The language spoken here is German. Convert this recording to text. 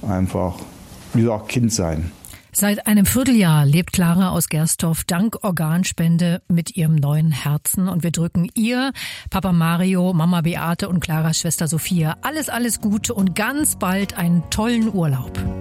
einfach, wie gesagt, Kind sein. Seit einem Vierteljahr lebt Clara aus Gersdorf dank Organspende mit ihrem neuen Herzen. Und wir drücken ihr, Papa Mario, Mama Beate und Claras Schwester Sophia alles Gute und ganz bald einen tollen Urlaub.